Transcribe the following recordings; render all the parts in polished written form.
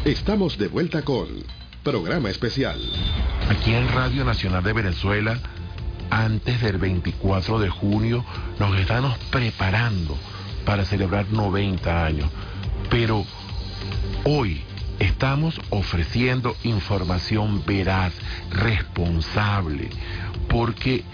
Estamos de vuelta con Programa Especial. Aquí en Radio Nacional de Venezuela, antes del 24 de junio, nos estamos preparando para celebrar 90 años. Pero hoy estamos ofreciendo información veraz, responsable, porque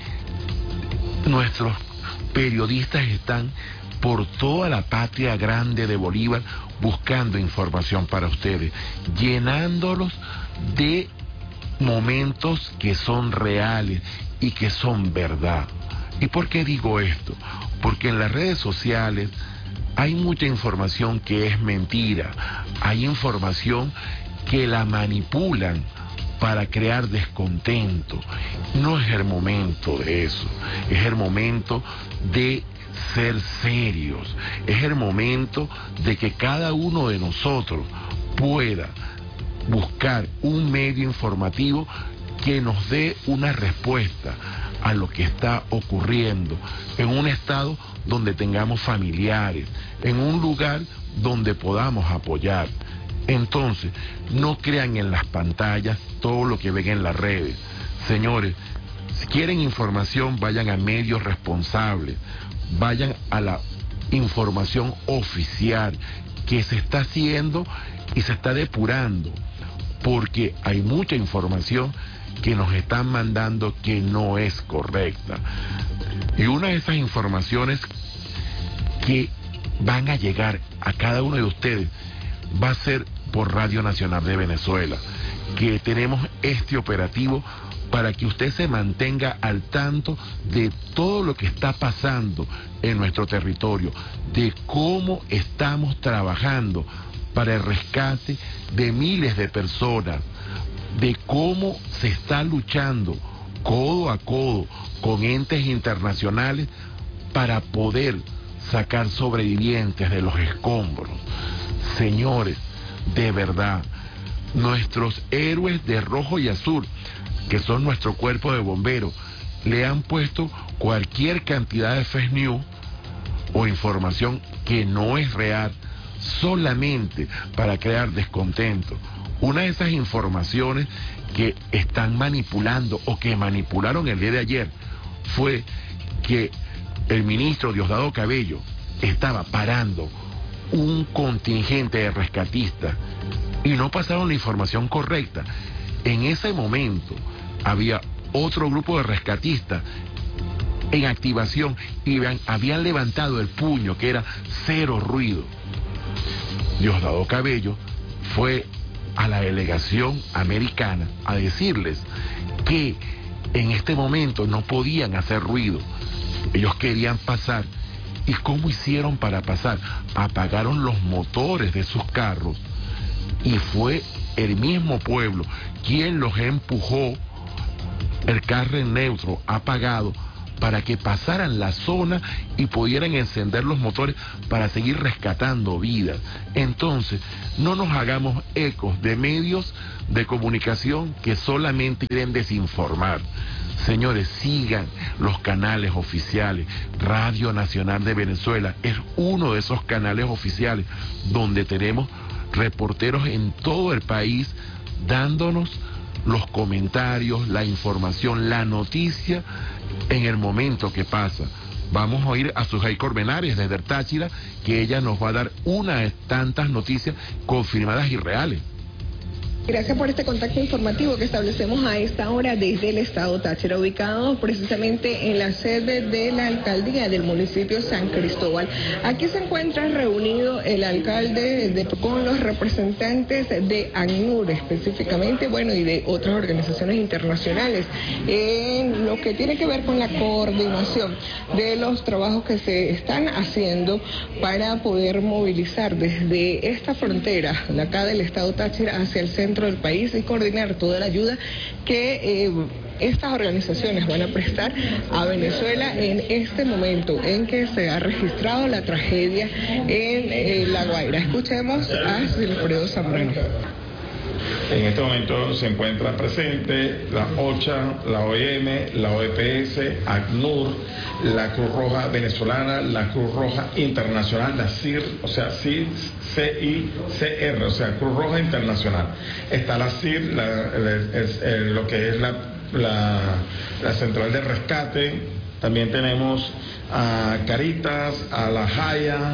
nuestros periodistas están por toda la patria grande de Bolívar buscando información para ustedes, llenándolos de momentos que son reales y que son verdad. ¿Y por qué digo esto? Porque en las redes sociales hay mucha información que es mentira, hay información que la manipulan para crear descontento. No es el momento de eso, es el momento de ser serios, es el momento de que cada uno de nosotros pueda buscar un medio informativo que nos dé una respuesta a lo que está ocurriendo en un estado donde tengamos familiares, en un lugar donde podamos apoyar. Entonces, no crean en las pantallas todo lo que ven en las redes. Señores, si quieren información, vayan a medios responsables, vayan a la información oficial que se está haciendo y se está depurando, porque hay mucha información que nos están mandando que no es correcta. Y una de esas informaciones que van a llegar a cada uno de ustedes va a ser por Radio Nacional de Venezuela, que tenemos este operativo para que usted se mantenga al tanto de todo lo que está pasando en nuestro territorio, de cómo estamos trabajando para el rescate de miles de personas, de cómo se está luchando codo a codo con entes internacionales para poder sacar sobrevivientes de los escombros. Señores, de verdad, nuestros héroes de rojo y azul, que son nuestro cuerpo de bomberos, le han puesto cualquier cantidad de fake news o información que no es real solamente para crear descontento. Una de esas informaciones que están manipulando o que manipularon el día de ayer fue que el ministro Diosdado Cabello estaba parando un contingente de rescatistas y no pasaron la información correcta. En ese momento había otro grupo de rescatistas en activación y habían levantado el puño, que era cero ruido. Diosdado Cabello fue a la delegación americana a decirles que en este momento no podían hacer ruido. Ellos querían pasar. ¿Y cómo hicieron para pasar? Apagaron los motores de sus carros y fue el mismo pueblo quien los empujó, el carro en neutro apagado, para que pasaran la zona y pudieran encender los motores para seguir rescatando vidas. Entonces, no nos hagamos ecos de medios de comunicación que solamente quieren desinformar. Señores, sigan los canales oficiales. Radio Nacional de Venezuela es uno de esos canales oficiales donde tenemos reporteros en todo el país dándonos los comentarios, la información, la noticia en el momento que pasa. Vamos a oír a Sujay Corbenares desde el Táchira, que ella nos va a dar una de tantas noticias confirmadas y reales. Gracias por este contacto informativo que establecemos a esta hora desde el estado Táchira, ubicado precisamente en la sede de la alcaldía del municipio San Cristóbal. Aquí se encuentra reunido el alcalde con los representantes de ACNUR específicamente, bueno, y de otras organizaciones internacionales, en lo que tiene que ver con la coordinación de los trabajos que se están haciendo para poder movilizar desde esta frontera, de acá del estado Táchira, hacia el centro del país y coordinar toda la ayuda que estas organizaciones van a prestar a Venezuela en este momento en que se ha registrado la tragedia en La Guaira. Escuchemos a Silfredo Zambrano. En este momento se encuentra presente la OCHA, la OIM, la OEPS, ACNUR, la Cruz Roja Venezolana, la Cruz Roja Internacional, la CIR, o sea, CICR, o sea, Cruz Roja Internacional. Está la CIR, lo que es la Central de Rescate. También tenemos a Caritas, a La Jaya,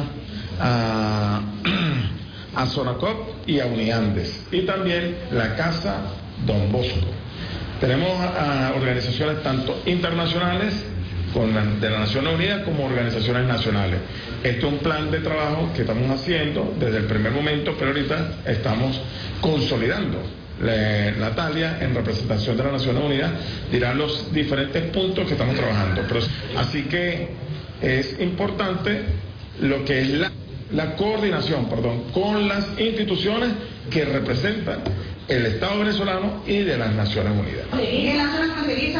a Sonacop y a Uniandes. Y también la Casa Don Bosco. Tenemos organizaciones tanto internacionales de la Naciones Unidas como organizaciones nacionales. Este es un plan de trabajo que estamos haciendo desde el primer momento, pero ahorita estamos consolidando. Natalia, en representación de las Naciones Unidas, dirá los diferentes puntos que estamos trabajando. Así que es importante lo que es la coordinación, con las instituciones que representan el Estado venezolano y de las Naciones Unidas. ¿En la zona fronteriza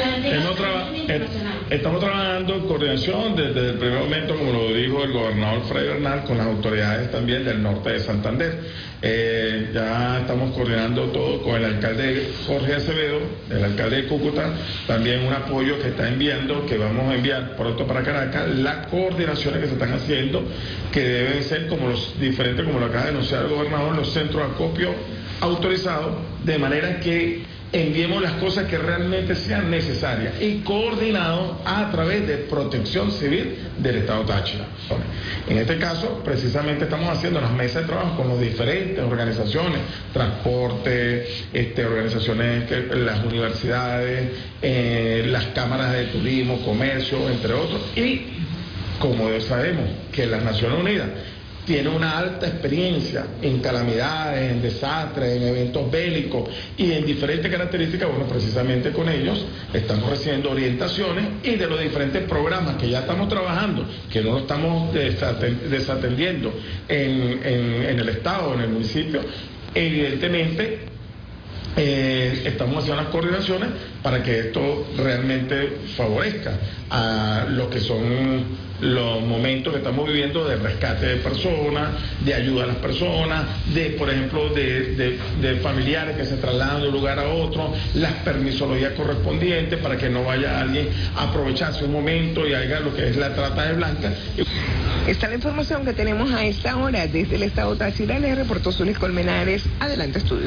estamos trabajando en coordinación desde el primer momento, como lo dijo el gobernador Fray Bernal, con las autoridades también del norte de Santander. Ya estamos coordinando todo con el alcalde Jorge Acevedo, el alcalde de Cúcuta, también un apoyo que está enviando, que vamos a enviar pronto para Caracas, las coordinaciones que se están haciendo, que deben ser como los diferentes, como lo acaba de anunciar el gobernador, los centros de acopio autorizados, de manera que enviemos las cosas que realmente sean necesarias y coordinados a través de Protección Civil del Estado Táchira. En este caso, precisamente estamos haciendo unas mesas de trabajo con las diferentes organizaciones, transporte, organizaciones, las universidades, las cámaras de turismo, comercio, entre otros, y como sabemos que las Naciones Unidas tiene una alta experiencia en calamidades, en desastres, en eventos bélicos y en diferentes características. Bueno, precisamente con ellos estamos recibiendo orientaciones y de los diferentes programas que ya estamos trabajando, que no lo estamos desatendiendo en el Estado, en el municipio. Evidentemente, estamos haciendo las coordinaciones para que esto realmente favorezca a lo que son los momentos que estamos viviendo de rescate de personas, de ayuda a las personas, por ejemplo, de familiares que se trasladan de un lugar a otro, las permisologías correspondientes para que no vaya alguien a aprovecharse un momento y haga lo que es la trata de blancas. Esta es la información que tenemos a esta hora desde el Estado Táchira. Les reportó Zulis Colmenares. Adelante, estudio.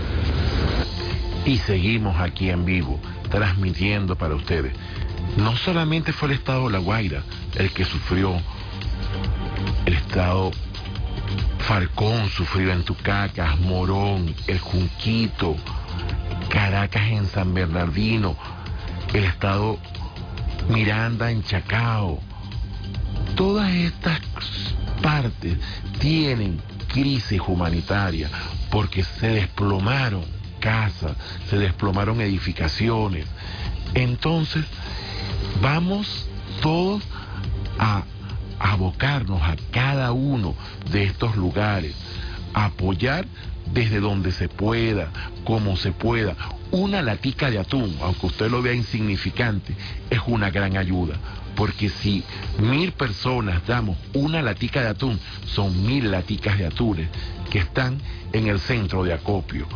Y seguimos aquí en vivo, transmitiendo para ustedes. No solamente fue el estado de La Guaira el que sufrió, el estado Falcón sufrió en Tucacas, Morón, El Junquito, Caracas en San Bernardino, el estado Miranda en Chacao. Todas estas partes tienen crisis humanitaria porque se desplomaron casas, se desplomaron edificaciones. Entonces, vamos todos a abocarnos a cada uno de estos lugares, a apoyar desde donde se pueda, como se pueda. Una latica de atún, aunque usted lo vea insignificante, es una gran ayuda. Porque si 1000 personas damos una latica de atún, son 1000 laticas de atunes que están en el centro de acopio.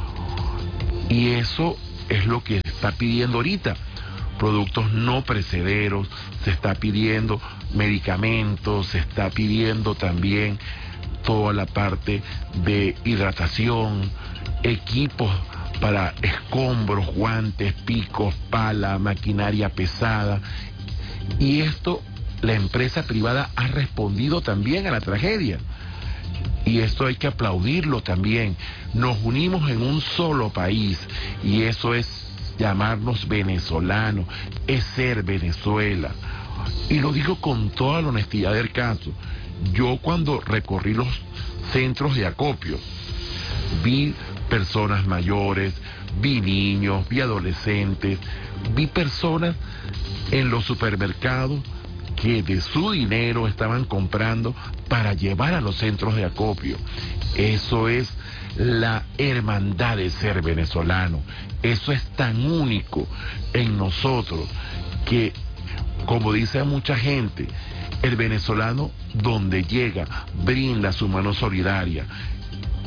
Y eso es lo que se está pidiendo ahorita. Productos no perecederos, se está pidiendo medicamentos, se está pidiendo también toda la parte de hidratación, equipos para escombros, guantes, picos, pala, maquinaria pesada. Y esto, la empresa privada ha respondido también a la tragedia. Y esto hay que aplaudirlo también. Nos unimos en un solo país y eso es llamarnos venezolanos, es ser Venezuela. Y lo digo con toda la honestidad del caso. Yo cuando recorrí los centros de acopio, vi personas mayores, vi niños, vi adolescentes, vi personas en los supermercados que de su dinero estaban comprando para llevar a los centros de acopio. Eso es la hermandad de ser venezolano. Eso es tan único en nosotros que, como dice mucha gente, el venezolano donde llega brinda su mano solidaria.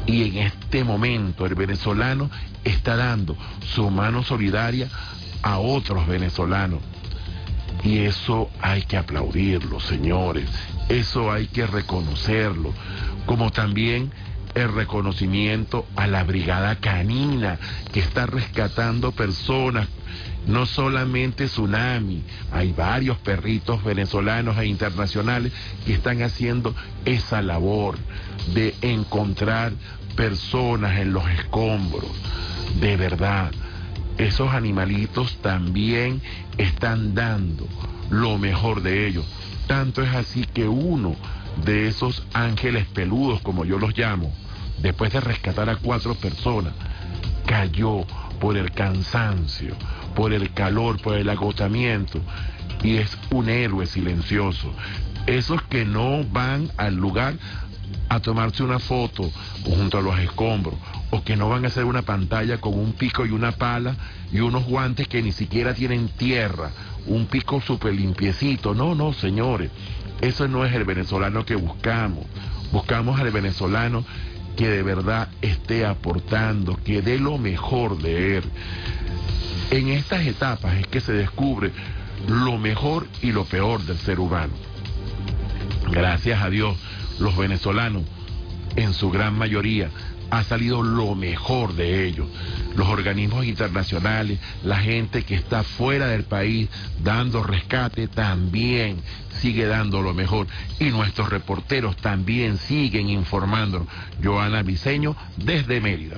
Y en este momento el venezolano está dando su mano solidaria a otros venezolanos. Y eso hay que aplaudirlo, señores. Eso hay que reconocerlo. Como también el reconocimiento a la Brigada Canina, que está rescatando personas. No solamente Tsunami, hay varios perritos venezolanos e internacionales que están haciendo esa labor de encontrar personas en los escombros. De verdad, esos animalitos también están dando lo mejor de ellos. Tanto es así que uno de esos ángeles peludos, como yo los llamo, después de rescatar a 4 personas, cayó por el cansancio, por el calor, por el agotamiento, y es un héroe silencioso. Esos que no van al lugar a tomarse una foto junto a los escombros, o que no van a hacer una pantalla con un pico y una pala y unos guantes que ni siquiera tienen tierra, un pico súper limpiecito. No, no, señores, eso no es el venezolano que buscamos. Buscamos al venezolano que de verdad esté aportando, que dé lo mejor de él. En estas etapas es que se descubre lo mejor y lo peor del ser humano. Gracias a Dios, los venezolanos, en su gran mayoría, ha salido lo mejor de ellos. Los organismos internacionales, la gente que está fuera del país dando rescate, también sigue dando lo mejor. Y nuestros reporteros también siguen informando. Joana Briceño, desde Mérida.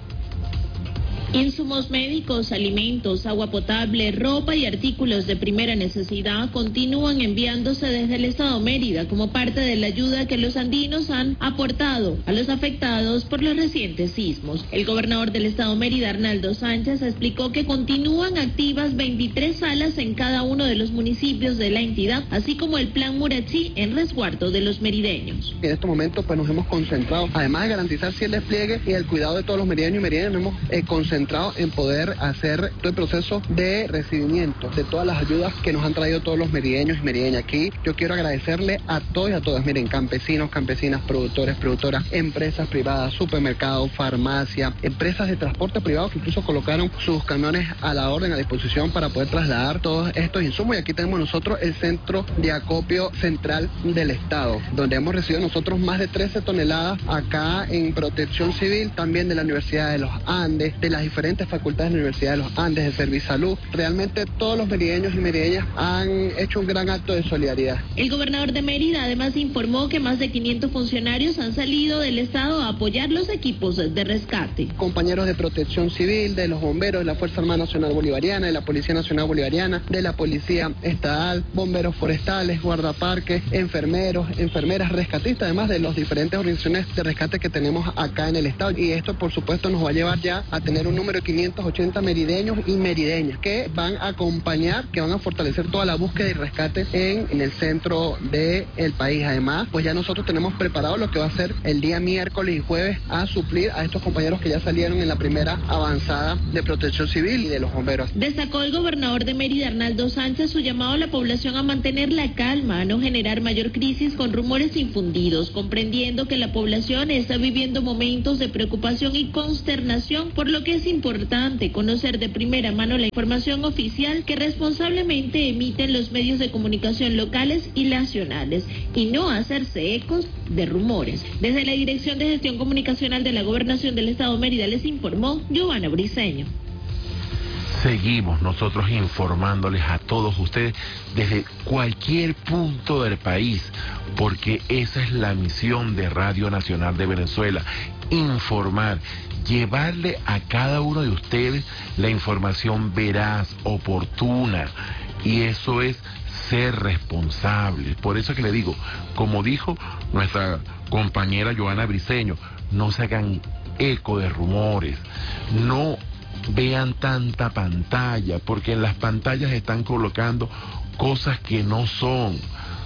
Insumos médicos, alimentos, agua potable, ropa y artículos de primera necesidad continúan enviándose desde el estado Mérida como parte de la ayuda que los andinos han aportado a los afectados por los recientes sismos. El gobernador del estado Mérida, Arnaldo Sánchez, explicó que continúan activas 23 salas en cada uno de los municipios de la entidad, así como el plan Murachí en resguardo de los merideños. En estos momentos pues nos hemos concentrado, además de garantizar el despliegue y el cuidado de todos los merideños y merideñas, nos hemos concentrado en poder hacer todo el proceso de recibimiento de todas las ayudas que nos han traído todos los merideños y merideñas. Aquí yo quiero agradecerle a todos y a todas, miren, campesinos, campesinas, productores, productoras, empresas privadas, supermercados, farmacia, empresas de transporte privado que incluso colocaron sus camiones a la orden, a disposición para poder trasladar todos estos insumos. Y aquí tenemos nosotros el centro de acopio central del estado, donde hemos recibido nosotros más de 13 toneladas acá en Protección Civil, también de la Universidad de los Andes, de las diferentes facultades de la Universidad de los Andes, de Servisalud. Realmente todos los merideños y merideñas han hecho un gran acto de solidaridad. El gobernador de Mérida además informó que más de 500 funcionarios han salido del estado a apoyar los equipos de rescate. Compañeros de Protección Civil, de los bomberos, de la Fuerza Armada Nacional Bolivariana, de la Policía Nacional Bolivariana, de la Policía Estatal, bomberos forestales, guardaparques, enfermeros, enfermeras, rescatistas, además de las diferentes organizaciones de rescate que tenemos acá en el estado. Y esto, por supuesto, nos va a llevar ya a tener un número de 580 merideños y merideñas que van a acompañar, que van a fortalecer toda la búsqueda y rescate en el centro del país. Además, pues ya nosotros tenemos preparado lo que va a ser el día miércoles y jueves a suplir a estos compañeros que ya salieron en la primera avanzada de Protección Civil y de los bomberos. Destacó el gobernador de Mérida, Arnaldo Sánchez, su llamado a la población a mantener la calma, a no generar mayor crisis con rumores infundidos, comprendiendo que la población está viviendo momentos de preocupación y consternación, por lo que es importante conocer de primera mano la información oficial que responsablemente emiten los medios de comunicación locales y nacionales y no hacerse ecos de rumores. Desde la Dirección de Gestión Comunicacional de la Gobernación del Estado Mérida les informó Joana Briceño. Seguimos nosotros informándoles a todos ustedes desde cualquier punto del país, porque esa es la misión de Radio Nacional de Venezuela, informar, llevarle a cada uno de ustedes la información veraz, oportuna, y eso es ser responsable. Por eso que le digo, como dijo nuestra compañera Joana Briceño, no se hagan eco de rumores, no vean tanta pantalla, porque en las pantallas están colocando cosas que no son.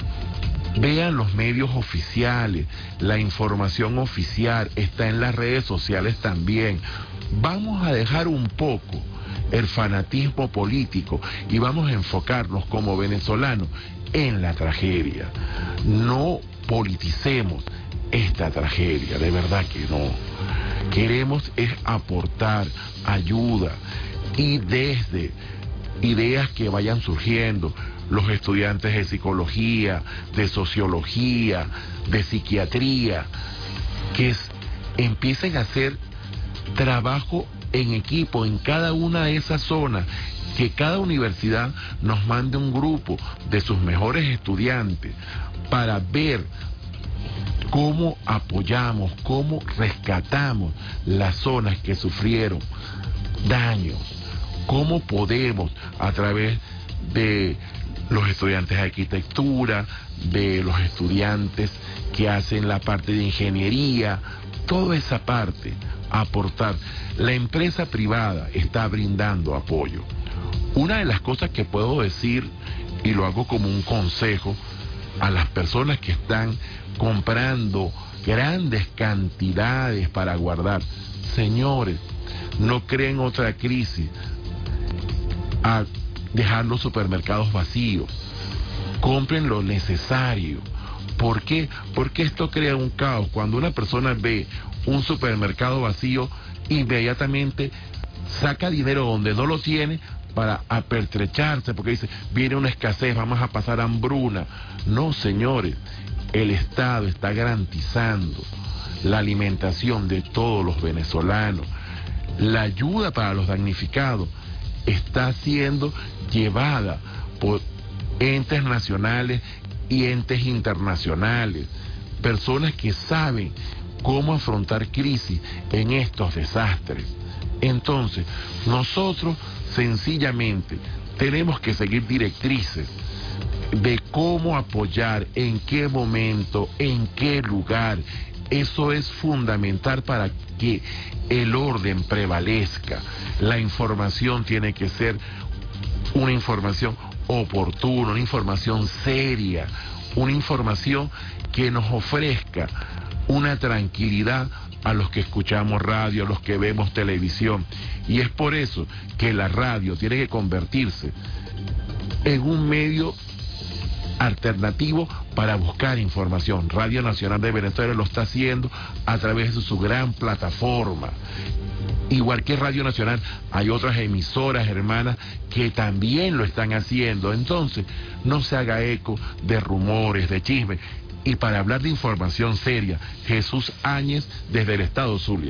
Vean los medios oficiales, la información oficial está en las redes sociales también. Vamos a dejar un poco el fanatismo político y vamos a enfocarnos como venezolanos en la tragedia. No politicemos, esta tragedia, de verdad que no. Queremos es aportar ayuda y desde ideas que vayan surgiendo, los estudiantes de psicología, de sociología, de psiquiatría, que empiecen a hacer trabajo en equipo en cada una de esas zonas, que cada universidad nos mande un grupo de sus mejores estudiantes para ver cómo apoyamos, cómo rescatamos las zonas que sufrieron daños, cómo podemos a través de los estudiantes de arquitectura, de los estudiantes que hacen la parte de ingeniería, toda esa parte, aportar. La empresa privada está brindando apoyo. Una de las cosas que puedo decir, y lo hago como un consejo a las personas que están comprando grandes cantidades para guardar: señores, no creen otra crisis a dejar los supermercados vacíos. Compren lo necesario. ¿Por qué? Porque esto crea un caos. Cuando una persona ve un supermercado vacío, inmediatamente saca dinero donde no lo tiene para apertrecharse, porque dice, viene una escasez, vamos a pasar hambruna. No, señores, el Estado está garantizando la alimentación de todos los venezolanos. La ayuda para los damnificados está siendo llevada por entes nacionales y entes internacionales, personas que saben cómo afrontar crisis en estos desastres. Entonces, nosotros sencillamente tenemos que seguir directrices de cómo apoyar, en qué momento, en qué lugar. Eso es fundamental para que el orden prevalezca. La información tiene que ser una información oportuna, una información seria, una información que nos ofrezca una tranquilidad a los que escuchamos radio, a los que vemos televisión. Y es por eso que la radio tiene que convertirse en un medio alternativo para buscar información. Radio Nacional de Venezuela lo está haciendo a través de su gran plataforma. Igual que Radio Nacional, hay otras emisoras hermanas que también lo están haciendo. Entonces, no se haga eco de rumores, de chismes. Y para hablar de información seria, Jesús Áñez desde el estado Zulia.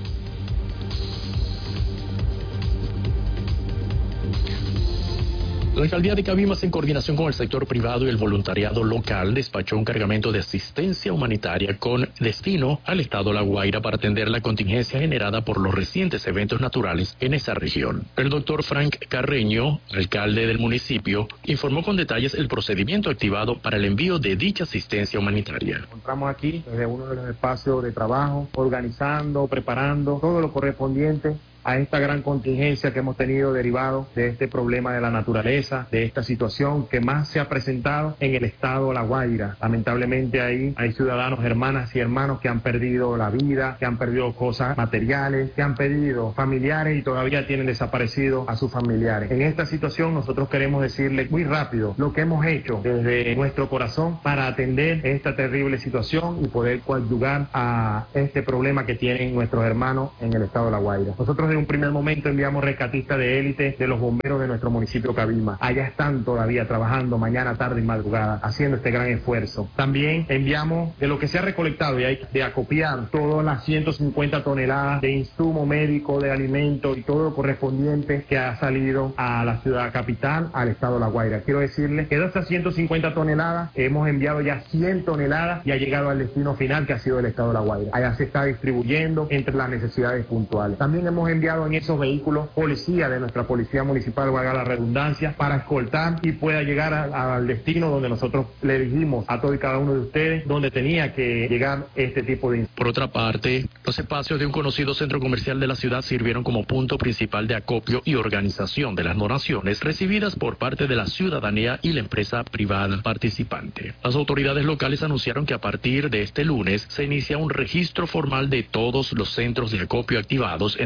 La alcaldía de Cabimas, en coordinación con el sector privado y el voluntariado local, despachó un cargamento de asistencia humanitaria con destino al estado La Guaira para atender la contingencia generada por los recientes eventos naturales en esa región. El doctor Frank Carreño, alcalde del municipio, informó con detalles el procedimiento activado para el envío de dicha asistencia humanitaria. Encontramos aquí desde uno de los espacios de trabajo, organizando, preparando todo lo correspondiente a esta gran contingencia que hemos tenido derivado de este problema de la naturaleza, de esta situación que más se ha presentado en el estado La Guaira. Lamentablemente ahí hay ciudadanos, hermanas y hermanos que han perdido la vida, que han perdido cosas materiales, que han perdido familiares y todavía tienen desaparecido a sus familiares. En esta situación nosotros queremos decirle muy rápido lo que hemos hecho desde nuestro corazón para atender esta terrible situación y poder coadyuvar a este problema que tienen nuestros hermanos en el estado de La Guaira. Nosotros en un primer momento enviamos rescatistas de élite de los bomberos de nuestro municipio Cabimas. Allá están todavía trabajando mañana, tarde y madrugada, haciendo este gran esfuerzo. También enviamos de lo que se ha recolectado y hay de acopiar todas las 150 toneladas de insumo médico, de alimentos y todo lo correspondiente que ha salido a la ciudad capital, al estado de La Guaira. Quiero decirles que de esas 150 toneladas hemos enviado ya 100 toneladas y ha llegado al destino final, que ha sido el estado de La Guaira. Allá se está distribuyendo entre las necesidades puntuales. También hemos enviado en esos vehículos policía de nuestra policía municipal, valga la redundancia, para escoltar y pueda llegar al destino donde nosotros le dijimos a todos y cada uno de ustedes donde tenía que llegar este tipo de... Por otra parte, los espacios de un conocido centro comercial de la ciudad sirvieron como punto principal de acopio y organización de las donaciones recibidas por parte de la ciudadanía y la empresa privada participante. Las autoridades locales anunciaron que a partir de este lunes se inicia un registro formal de todos los centros de acopio activados en el municipio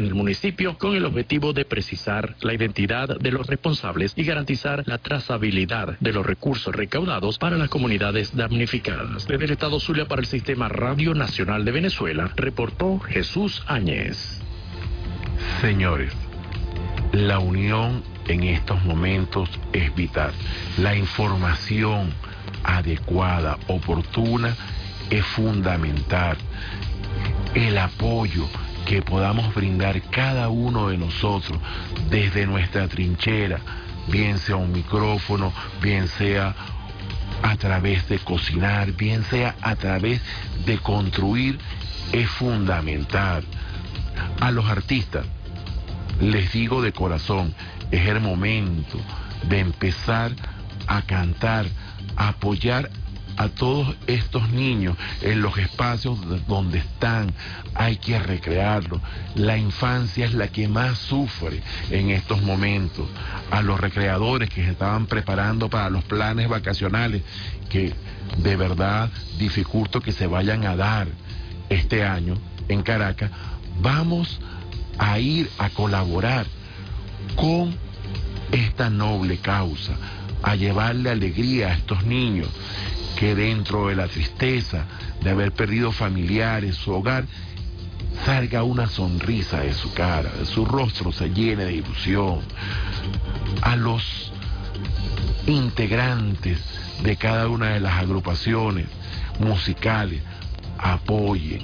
municipio con el objetivo de precisar la identidad de los responsables y garantizar la trazabilidad de los recursos recaudados para las comunidades damnificadas. Desde el estado Zulia para el Sistema Radio Nacional de Venezuela, reportó Jesús Áñez. Señores, la unión en estos momentos es vital. La información adecuada, oportuna, es fundamental. El apoyo que podamos brindar cada uno de nosotros desde nuestra trinchera, bien sea un micrófono, bien sea a través de cocinar, bien sea a través de construir, es fundamental. A los artistas les digo de corazón, es el momento de empezar a cantar, a apoyar a todos estos niños en los espacios donde están. Hay que recrearlos. La infancia es la que más sufre en estos momentos. A los recreadores que se estaban preparando para los planes vacacionales, que de verdad dificulto que se vayan a dar este año en Caracas, vamos a ir a colaborar con esta noble causa, a llevarle alegría a estos niños que dentro de la tristeza de haber perdido familiares, su hogar, salga una sonrisa de su cara, de su rostro se llene de ilusión. A los integrantes de cada una de las agrupaciones musicales, apoyen,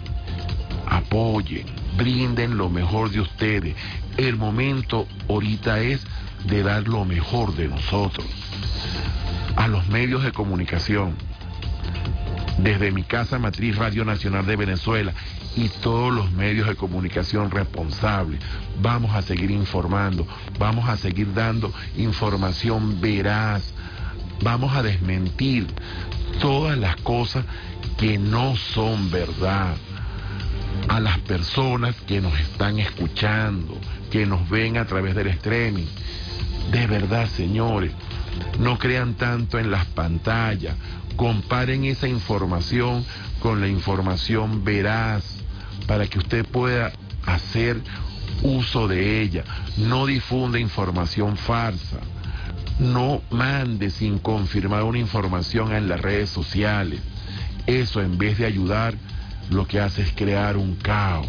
brinden lo mejor de ustedes. El momento ahorita es de dar lo mejor de nosotros. A los medios de comunicación, desde mi casa matriz Radio Nacional de Venezuela y todos los medios de comunicación responsables, vamos a seguir informando, vamos a seguir dando información veraz, vamos a desmentir todas las cosas que no son verdad. A las personas que nos están escuchando, que nos ven a través del streaming, de verdad, señores, no crean tanto en las pantallas, comparen esa información con la información veraz para que usted pueda hacer uso de ella. No difunda información falsa, no mande sin confirmar una información en las redes sociales. Eso, en vez de ayudar, lo que hace es crear un caos.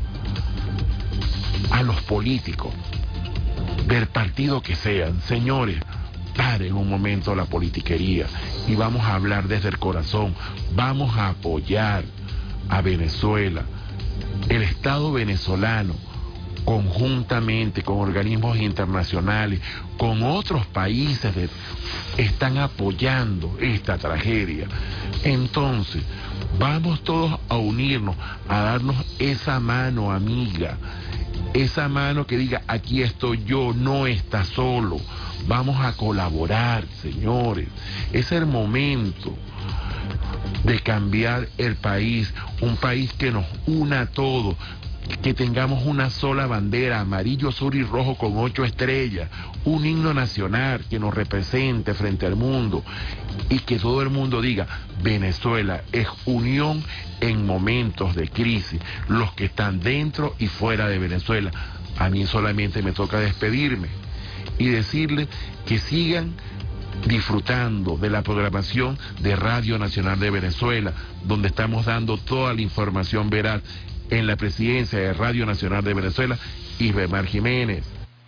A los políticos, del partido que sean, señores, paren un momento la politiquería y vamos a hablar desde el corazón. Vamos a apoyar a Venezuela. El Estado venezolano, conjuntamente con organismos internacionales, con otros países, están apoyando esta tragedia. Entonces, vamos todos a unirnos, a darnos esa mano amiga, esa mano que diga, aquí estoy yo, no está solo. Vamos a colaborar, señores. Es el momento de cambiar el país, un país que nos una a todos, que tengamos una sola bandera, amarillo, azul y rojo con 8 estrellas, un himno nacional que nos represente frente al mundo y que todo el mundo diga, Venezuela es unión en momentos de crisis, los que están dentro y fuera de Venezuela. A mí solamente me toca despedirme y decirles que sigan disfrutando de la programación de Radio Nacional de Venezuela, donde estamos dando toda la información veraz. En la presidencia de Radio Nacional de Venezuela, Isbemar Jiménez.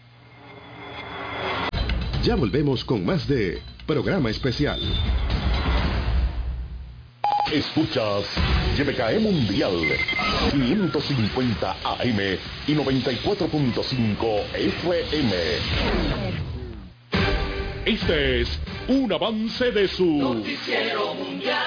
Ya volvemos con más de Programa Especial. Escuchas YBKE Mundial 550 AM y 94.5 FM. Este es un avance de su Noticiero Mundial.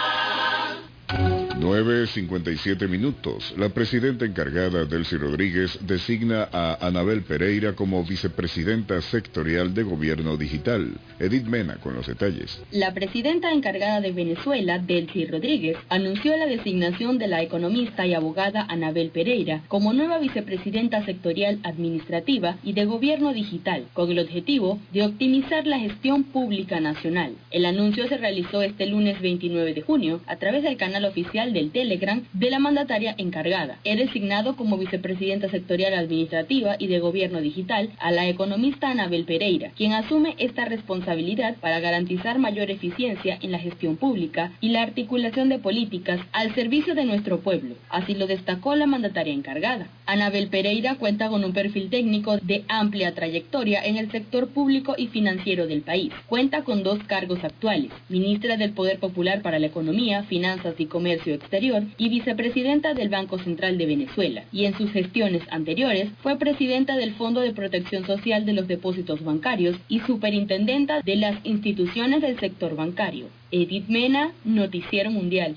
9:57 minutos. La presidenta encargada, Delcy Rodríguez, designa a Anabel Pereira como vicepresidenta sectorial de Gobierno Digital. Edith Mena con los detalles. La presidenta encargada de Venezuela, Delcy Rodríguez, anunció la designación de la economista y abogada Anabel Pereira como nueva vicepresidenta sectorial administrativa y de Gobierno Digital, con el objetivo de optimizar la gestión pública nacional. El anuncio se realizó este lunes 29 de junio a través del canal oficial oficial del Telegram de la mandataria encargada. He designado como vicepresidenta sectorial administrativa y de gobierno digital a la economista Anabel Pereira, quien asume esta responsabilidad para garantizar mayor eficiencia en la gestión pública y la articulación de políticas al servicio de nuestro pueblo. Así lo destacó la mandataria encargada. Anabel Pereira cuenta con un perfil técnico de amplia trayectoria en el sector público y financiero del país. Cuenta con 2 cargos actuales: ministra del Poder Popular para la Economía, Finanzas y Comercio Exterior y vicepresidenta del Banco Central de Venezuela. Y en sus gestiones anteriores fue presidenta del Fondo de Protección Social de los Depósitos Bancarios y superintendenta de las instituciones del sector bancario. Edith Mena, Noticiero Mundial.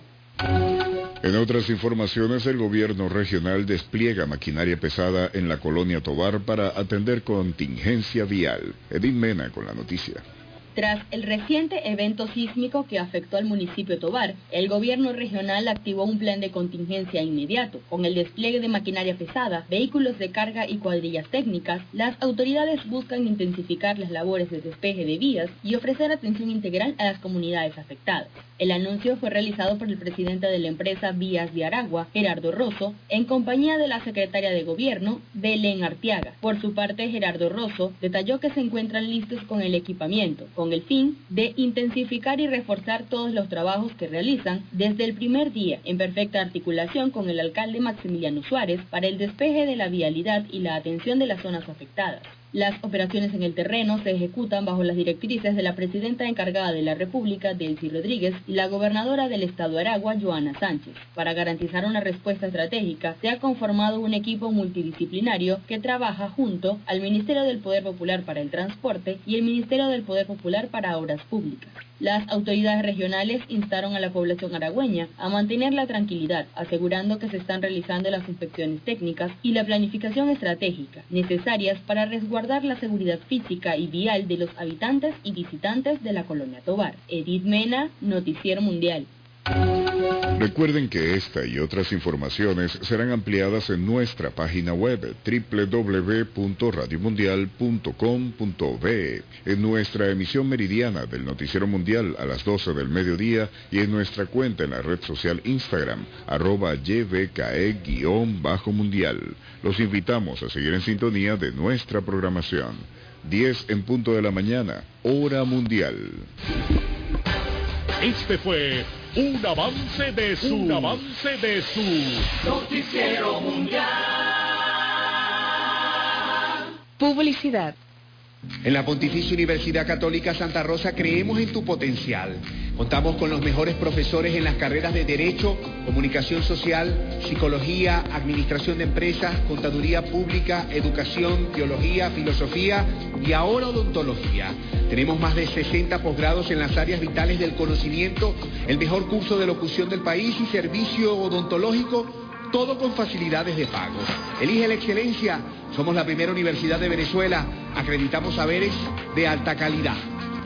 En otras informaciones, el gobierno regional despliega maquinaria pesada en la colonia Tovar para atender contingencia vial. Edith Mena con la noticia. Tras el reciente evento sísmico que afectó al municipio Tovar, el gobierno regional activó un plan de contingencia inmediato. Con el despliegue de maquinaria pesada, vehículos de carga y cuadrillas técnicas, las autoridades buscan intensificar las labores de despeje de vías y ofrecer atención integral a las comunidades afectadas. El anuncio fue realizado por el presidente de la empresa Vías de Aragua, Gerardo Rosso, en compañía de la secretaria de Gobierno, Belén Arteaga. Por su parte, Gerardo Rosso detalló que se encuentran listos con el equipamiento, con el fin de intensificar y reforzar todos los trabajos que realizan desde el primer día, en perfecta articulación con el alcalde Maximiliano Suárez, para el despeje de la vialidad y la atención de las zonas afectadas. Las operaciones en el terreno se ejecutan bajo las directrices de la presidenta encargada de la República, Delcy Rodríguez, y la gobernadora del estado Aragua, Joana Sánchez. Para garantizar una respuesta estratégica, se ha conformado un equipo multidisciplinario que trabaja junto al Ministerio del Poder Popular para el Transporte y el Ministerio del Poder Popular para Obras Públicas. Las autoridades regionales instaron a la población aragüeña a mantener la tranquilidad, asegurando que se están realizando las inspecciones técnicas y la planificación estratégica necesarias para resguardar la seguridad física y vial de los habitantes y visitantes de la colonia Tovar. Edith Mena, Noticiero Mundial. Recuerden que esta y otras informaciones serán ampliadas en nuestra página web www.radiomundial.com.be, en nuestra emisión meridiana del Noticiero Mundial a las 12 del mediodía y en nuestra cuenta en la red social Instagram, @YBKE_mundial. Los invitamos a seguir en sintonía de nuestra programación. 10 en punto de la mañana, hora mundial. Este fue un avance de su Noticiero Mundial. Publicidad. En la Pontificia Universidad Católica Santa Rosa creemos en tu potencial. Contamos con los mejores profesores en las carreras de Derecho, Comunicación Social, Psicología, Administración de Empresas, Contaduría Pública, Educación, Teología, Filosofía y ahora Odontología. Tenemos más de 60 posgrados en las áreas vitales del conocimiento, el mejor curso de locución del país y servicio odontológico, todo con facilidades de pago. Elige la excelencia. Somos la primera universidad de Venezuela. Acreditamos saberes de alta calidad.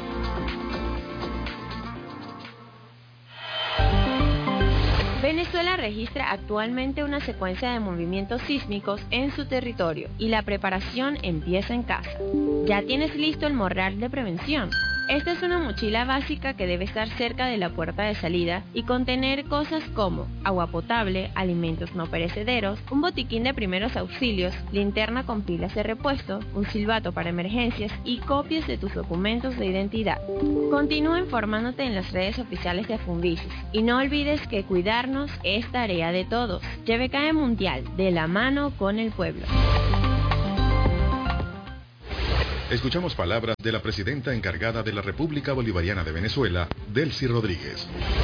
Venezuela registra actualmente una secuencia de movimientos sísmicos en su territorio y la preparación empieza en casa. ¿Ya tienes listo el morral de prevención? Esta es una mochila básica que debe estar cerca de la puerta de salida y contener cosas como agua potable, alimentos no perecederos, un botiquín de primeros auxilios, linterna con pilas de repuesto, un silbato para emergencias y copias de tus documentos de identidad. Continúa informándote en las redes oficiales de Funvisis y no olvides que cuidarnos es tarea de todos. YBKE Mundial, de la mano con el pueblo. Escuchamos palabras de la presidenta encargada de la República Bolivariana de Venezuela, Delcy Rodríguez.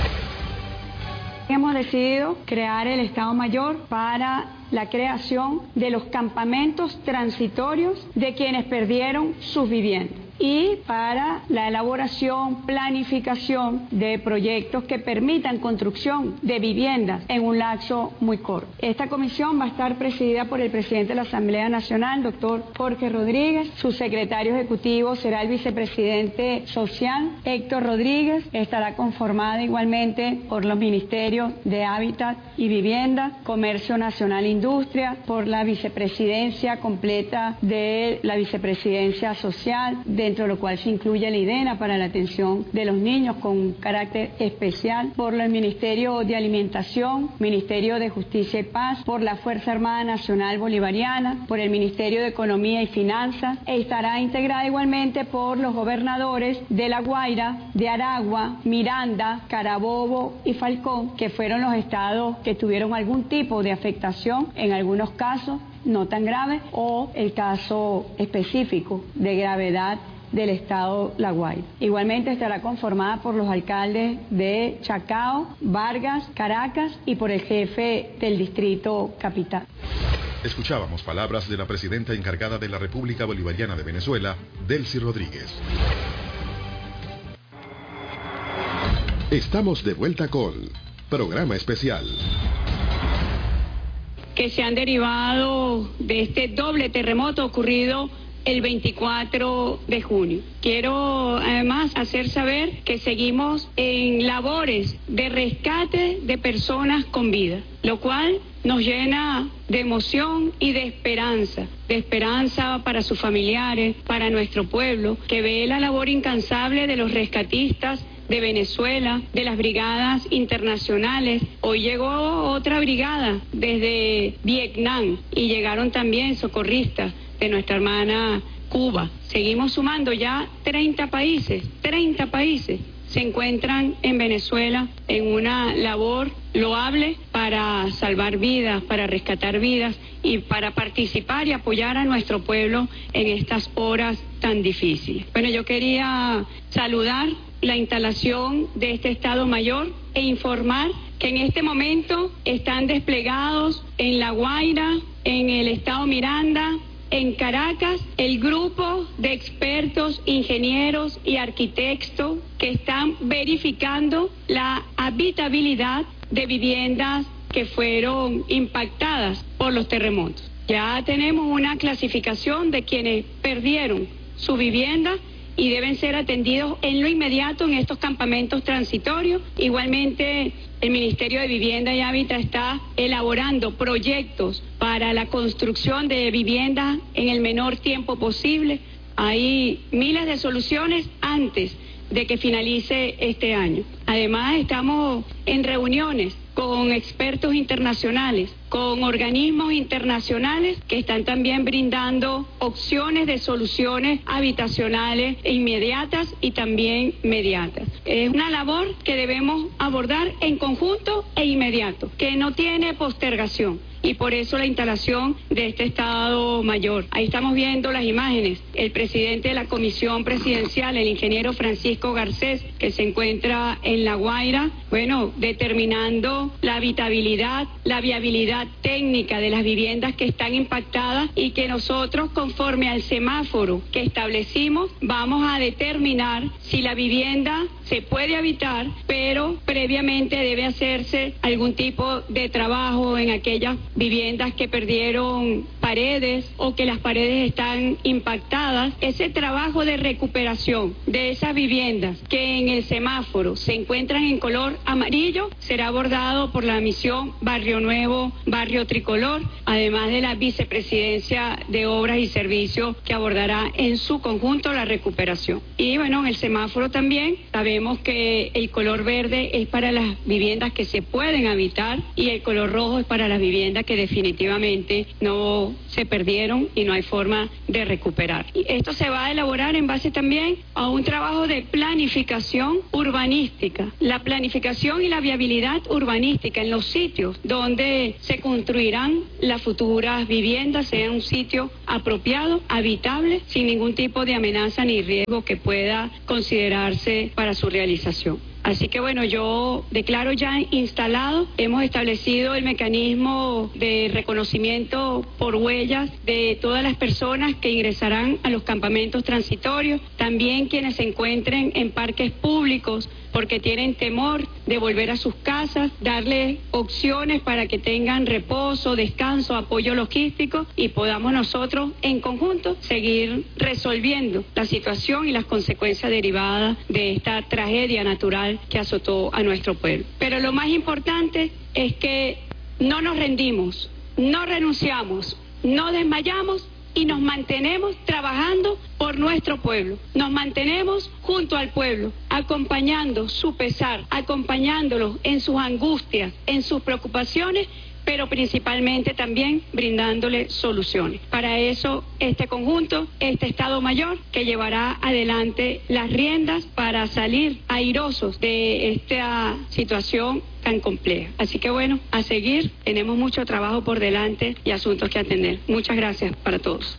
Hemos decidido crear el Estado Mayor para la creación de los campamentos transitorios de quienes perdieron sus viviendas y para la elaboración, planificación de proyectos que permitan construcción de viviendas en un lapso muy corto. Esta comisión va a estar presidida por el presidente de la Asamblea Nacional, doctor Jorge Rodríguez. Su secretario ejecutivo será el vicepresidente social, Héctor Rodríguez. Estará conformada igualmente por los ministerios de Hábitat y Vivienda, Comercio Nacional e Industria, por la vicepresidencia completa de la vicepresidencia social, de dentro de lo cual se incluye la IDENA para la atención de los niños con carácter especial, por el Ministerio de Alimentación, Ministerio de Justicia y Paz, por la Fuerza Armada Nacional Bolivariana, por el Ministerio de Economía y Finanzas, e estará integrada igualmente por los gobernadores de La Guaira, de Aragua, Miranda, Carabobo y Falcón, que fueron los estados que tuvieron algún tipo de afectación, en algunos casos no tan grave, o el caso específico de gravedad del estado La Guaira. Igualmente estará conformada por los alcaldes de Chacao, Vargas, Caracas y por el jefe del distrito capital. Escuchábamos palabras de la presidenta encargada de la República Bolivariana de Venezuela, Delcy Rodríguez. Estamos de vuelta con Programa Especial. Que se han derivado de este doble terremoto ocurrido el 24 de junio. Quiero además hacer saber que seguimos en labores de rescate de personas con vida, lo cual nos llena de emoción y de esperanza para sus familiares, para nuestro pueblo, que ve la labor incansable de los rescatistas de Venezuela, de las brigadas internacionales. Hoy llegó otra brigada desde Vietnam y llegaron también socorristas de nuestra hermana Cuba. Seguimos sumando ya 30 países se encuentran en Venezuela en una labor loable para salvar vidas, para rescatar vidas y para participar y apoyar a nuestro pueblo en estas horas tan difíciles. Bueno, yo quería saludar la instalación de este Estado Mayor e informar que en este momento están desplegados en La Guaira, en el Estado Miranda, en Caracas, el grupo de expertos, ingenieros y arquitectos que están verificando la habitabilidad de viviendas que fueron impactadas por los terremotos. Ya tenemos una clasificación de quienes perdieron su vivienda y deben ser atendidos en lo inmediato en estos campamentos transitorios. Igualmente, el Ministerio de Vivienda y Hábitat está elaborando proyectos para la construcción de viviendas en el menor tiempo posible. Hay miles de soluciones antes de que finalice este año. Además, estamos en reuniones con expertos internacionales, con organismos internacionales que están también brindando opciones de soluciones habitacionales inmediatas y también mediatas. Es una labor que debemos abordar en conjunto e inmediato, que no tiene postergación. Y por eso la instalación de este Estado Mayor. Ahí estamos viendo las imágenes. El presidente de la Comisión Presidencial, el ingeniero Francisco Garcés, que se encuentra en La Guaira, bueno, determinando la habitabilidad, la viabilidad técnica de las viviendas que están impactadas y que nosotros, conforme al semáforo que establecimos, vamos a determinar si la vivienda se puede habitar, pero previamente debe hacerse algún tipo de trabajo en aquellas viviendas que perdieron paredes o que las paredes están impactadas. Ese trabajo de recuperación de esas viviendas que en el semáforo se encuentran en color amarillo será abordado por la misión Barrio Nuevo, Barrio Tricolor, además de la Vicepresidencia de Obras y Servicios que abordará en su conjunto la recuperación. Y bueno, en el semáforo también sabemos que el color verde es para las viviendas que se pueden habitar y el color rojo es para las viviendas que definitivamente no se perdieron y no hay forma de recuperar. Y esto se va a elaborar en base también a un trabajo de planificación urbanística, la planificación y la viabilidad urbanística en los sitios donde se construirán las futuras viviendas, sea un sitio apropiado, habitable, sin ningún tipo de amenaza ni riesgo que pueda considerarse para su realización. Así que bueno, yo declaro ya instalado, hemos establecido el mecanismo de reconocimiento por huellas de todas las personas que ingresarán a los campamentos transitorios, también quienes se encuentren en parques públicos porque tienen temor de volver a sus casas, darles opciones para que tengan reposo, descanso, apoyo logístico y podamos nosotros en conjunto seguir resolviendo la situación y las consecuencias derivadas de esta tragedia natural que azotó a nuestro pueblo. Pero lo más importante es que no nos rendimos, no renunciamos, no desmayamos y nos mantenemos trabajando por nuestro pueblo. Nos mantenemos junto al pueblo, acompañando su pesar, acompañándolo en sus angustias, en sus preocupaciones, pero principalmente también brindándole soluciones. Para eso, este conjunto, este Estado Mayor, que llevará adelante las riendas para salir airosos de esta situación tan compleja. Así que bueno, a seguir, tenemos mucho trabajo por delante y asuntos que atender. Muchas gracias para todos.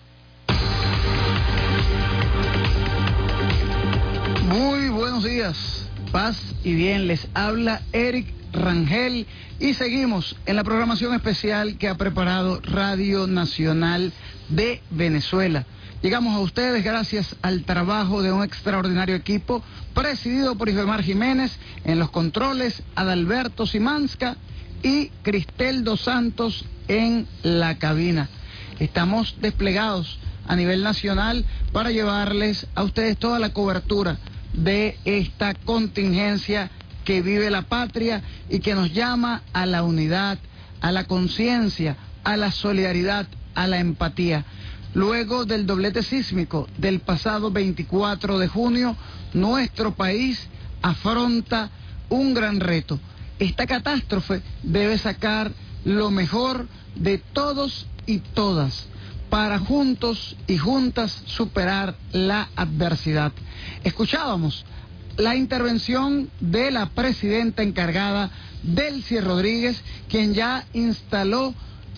Muy buenos días, paz y bien, les habla Eric Rangel y seguimos en la programación especial que ha preparado Radio Nacional de Venezuela. Llegamos a ustedes gracias al trabajo de un extraordinario equipo presidido por Isbemar Jiménez, en los controles Adalberto Simanska y Cristel dos Santos en la cabina. Estamos desplegados a nivel nacional para llevarles a ustedes toda la cobertura de esta contingencia que vive la patria y que nos llama a la unidad, a la conciencia, a la solidaridad, a la empatía. Luego del doblete sísmico del pasado 24 de junio, nuestro país afronta un gran reto. Esta catástrofe debe sacar lo mejor de todos y todas para juntos y juntas superar la adversidad. Escuchábamos la intervención de la presidenta encargada, Delcy Rodríguez, quien ya instaló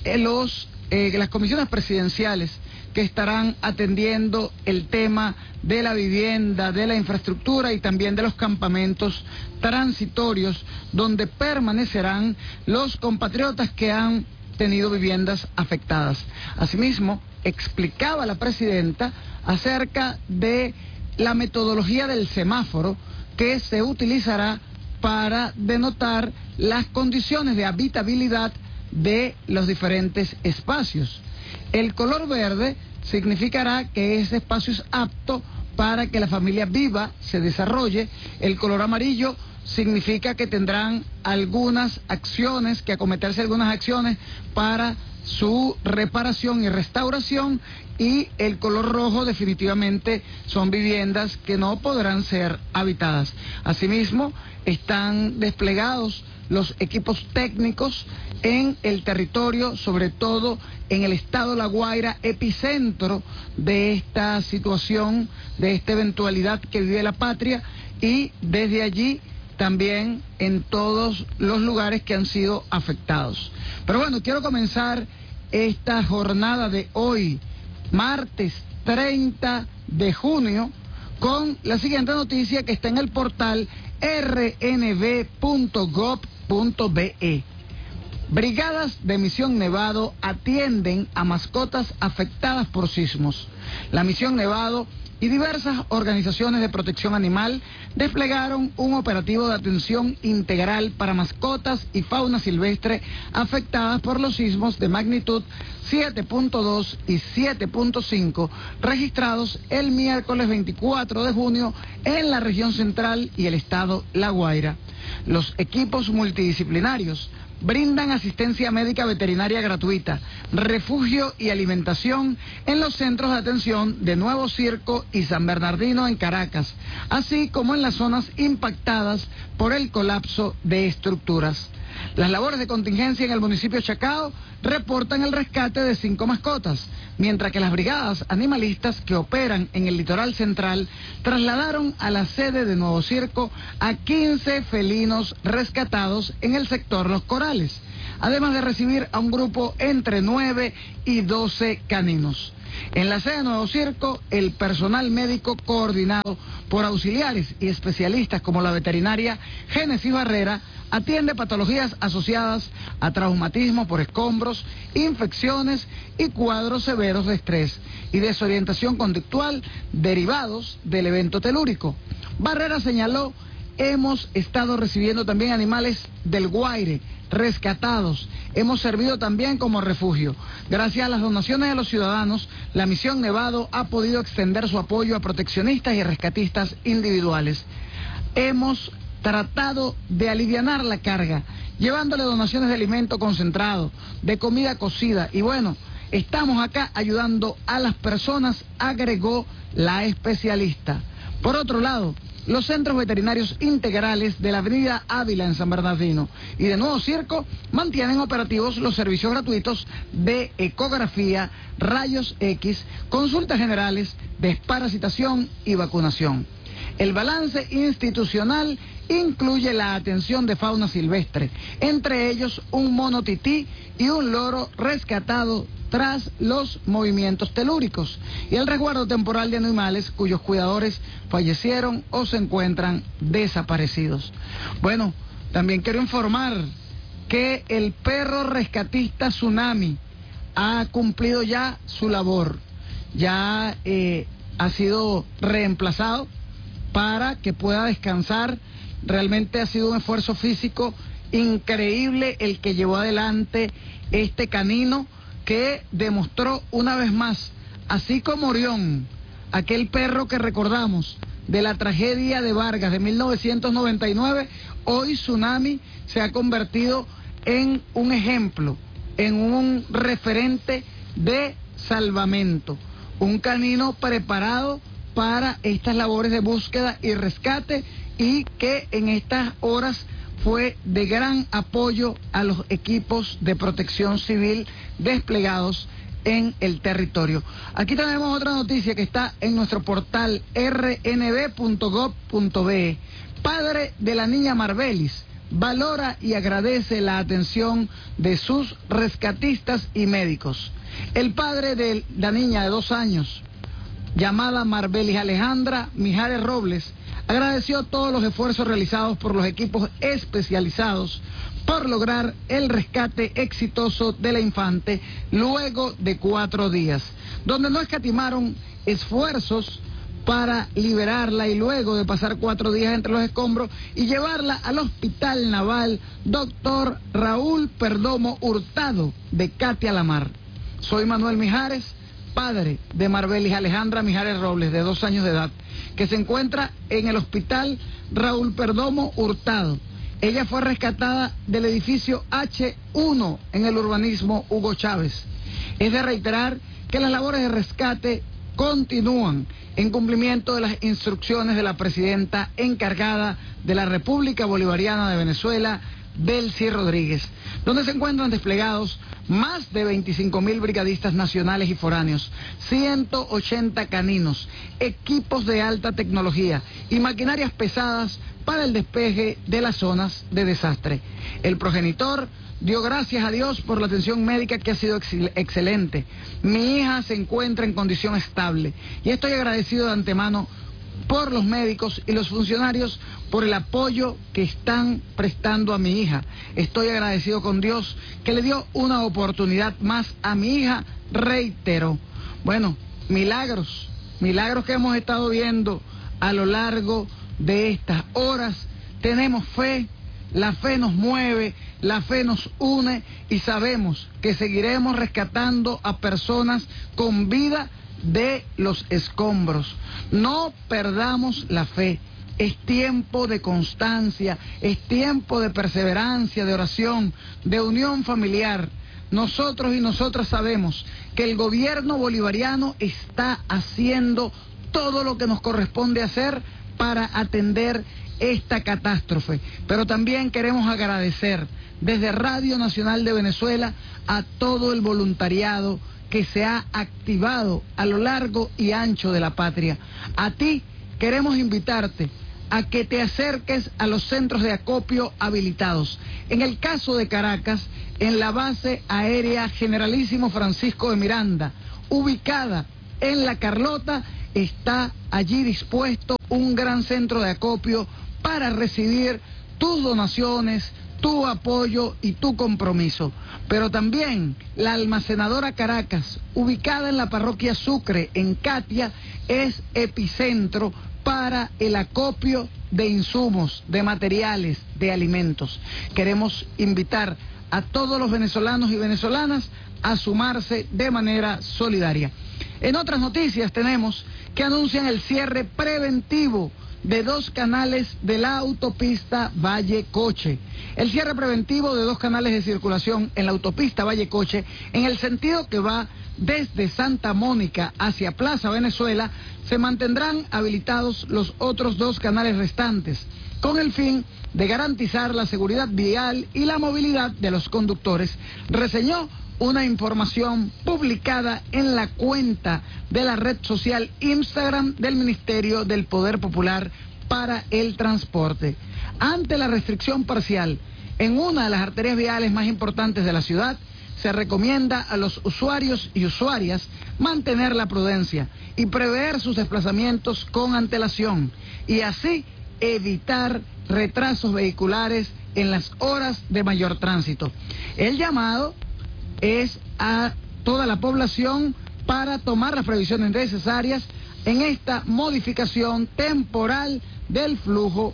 las comisiones presidenciales que estarán atendiendo el tema de la vivienda, de la infraestructura y también de los campamentos transitorios donde permanecerán los compatriotas que han tenido viviendas afectadas. Asimismo, explicaba la presidenta acerca de la metodología del semáforo que se utilizará para denotar las condiciones de habitabilidad de los diferentes espacios. El color verde significará que ese espacio es apto para que la familia viva, se desarrolle. El color amarillo significa que tendrán algunas acciones, que acometerse algunas acciones para su reparación y restauración, y el color rojo definitivamente son viviendas que no podrán ser habitadas. Asimismo, están desplegados los equipos técnicos en el territorio, sobre todo en el estado La Guaira, epicentro de esta situación, de esta eventualidad que vive la patria, y desde allí también en todos los lugares que han sido afectados. Pero bueno, quiero comenzar esta jornada de hoy, martes 30 de junio, con la siguiente noticia que está en el portal rnb.gov.be. Brigadas de Misión Nevado atienden a mascotas afectadas por sismos. La Misión Nevado y diversas organizaciones de protección animal desplegaron un operativo de atención integral para mascotas y fauna silvestre afectadas por los sismos de magnitud 7.2 y 7.5 registrados el miércoles 24 de junio en la región central y el estado La Guaira. Los equipos multidisciplinarios brindan asistencia médica veterinaria gratuita, refugio y alimentación en los centros de atención de Nuevo Circo y San Bernardino en Caracas, así como en las zonas impactadas por el colapso de estructuras. Las labores de contingencia en el municipio de Chacao reportan el rescate de 5 mascotas, mientras que las brigadas animalistas que operan en el litoral central trasladaron a la sede de Nuevo Circo a 15 felinos rescatados en el sector Los Corales, además de recibir a un grupo entre 9 y 12 caninos. En la sede de Nuevo Circo, el personal médico coordinado por auxiliares y especialistas como la veterinaria Génesis Barrera atiende patologías asociadas a traumatismo por escombros, infecciones y cuadros severos de estrés y desorientación conductual derivados del evento telúrico. Barrera señaló: hemos estado recibiendo también animales del Guaire rescatados. Hemos servido también como refugio. Gracias a las donaciones de los ciudadanos, la Misión Nevado ha podido extender su apoyo a proteccionistas y rescatistas individuales. Hemos tratado de alivianar la carga, llevándole donaciones de alimento concentrado, de comida cocida, y bueno, Estamos acá ayudando a las personas, agregó la especialista. Por otro lado, los centros veterinarios integrales de la avenida Ávila en San Bernardino y de Nuevo Circo mantienen operativos los servicios gratuitos de ecografía, rayos X, consultas generales, desparasitación y vacunación. El balance institucional incluye la atención de fauna silvestre, entre ellos un mono tití y un loro rescatado tras los movimientos telúricos, y el resguardo temporal de animales cuyos cuidadores fallecieron o se encuentran desaparecidos. Bueno, también quiero informar que el perro rescatista Tsunami ha cumplido ya su labor, ya ha sido reemplazado para que pueda descansar. Realmente ha sido un esfuerzo físico increíble el que llevó adelante este canino, que demostró una vez más, así como Orión, aquel perro que recordamos de la tragedia de Vargas de 1999, hoy Tsunami se ha convertido en un ejemplo, en un referente de salvamento, un canino preparado para estas labores de búsqueda y rescate, y que en estas horas fue de gran apoyo a los equipos de protección civil desplegados en el territorio. Aquí tenemos otra noticia que está en nuestro portal rnb.gov.be. Padre de la niña Marbelis valora y agradece la atención de sus rescatistas y médicos. El padre de la niña de 2 años, llamada Marbelis Alejandra Mijares Robles, agradeció todos los esfuerzos realizados por los equipos especializados por lograr el rescate exitoso de la infante luego de 4 días, donde no escatimaron esfuerzos para liberarla y luego de pasar 4 días entre los escombros y llevarla al Hospital Naval Dr. Raúl Perdomo Hurtado de Catia La Mar. Soy Manuel Mijares, padre de Marbelis Alejandra Mijares Robles, de 2 años de edad, que se encuentra en el Hospital Raúl Perdomo Hurtado. Ella fue rescatada del edificio H1 en el urbanismo Hugo Chávez. Es de reiterar que las labores de rescate continúan en cumplimiento de las instrucciones de la presidenta encargada de la República Bolivariana de Venezuela, Delcy Rodríguez, donde se encuentran desplegados más de 25.000 brigadistas nacionales y foráneos, 180 caninos, equipos de alta tecnología y maquinarias pesadas para el despeje de las zonas de desastre. El progenitor dio gracias a Dios por la atención médica que ha sido excelente. Mi hija se encuentra en condición estable y estoy agradecido de antemano por los médicos y los funcionarios por el apoyo que están prestando a mi hija. Estoy agradecido con Dios que le dio una oportunidad más a mi hija, reitero. Bueno, milagros que hemos estado viendo a lo largo de estas horas. Tenemos fe, la fe nos mueve, la fe nos une y sabemos que seguiremos rescatando a personas con vida de los escombros. No perdamos la fe. Es tiempo de constancia, es tiempo de perseverancia, de oración, de unión familiar. Nosotros y nosotras sabemos que el gobierno bolivariano está haciendo todo lo que nos corresponde hacer para atender esta catástrofe. Pero también queremos agradecer desde Radio Nacional de Venezuela a todo el voluntariado que se ha activado a lo largo y ancho de la patria. A ti queremos invitarte a que te acerques a los centros de acopio habilitados. En el caso de Caracas, en la base aérea Generalísimo Francisco de Miranda, ubicada en La Carlota, está allí dispuesto un gran centro de acopio para recibir tus donaciones, tu apoyo y tu compromiso. Pero también la almacenadora Caracas, ubicada en la parroquia Sucre, en Catia, es epicentro para el acopio de insumos, de materiales, de alimentos. Queremos invitar a todos los venezolanos y venezolanas a sumarse de manera solidaria. En otras noticias tenemos que anuncian el cierre preventivo de 2 canales de la autopista Valle-Coche. El cierre preventivo de 2 canales de circulación en la autopista Valle-Coche en el sentido que va desde Santa Mónica hacia Plaza Venezuela, se mantendrán habilitados los otros 2 canales restantes, con el fin de garantizar la seguridad vial y la movilidad de los conductores, reseñó una información publicada en la cuenta de la red social Instagram del Ministerio del Poder Popular para el Transporte. Ante la restricción parcial en una de las arterias viales más importantes de la ciudad, se recomienda a los usuarios y usuarias mantener la prudencia y prever sus desplazamientos con antelación y así evitar retrasos vehiculares en las horas de mayor tránsito. El llamado es a toda la población para tomar las previsiones necesarias en esta modificación temporal del flujo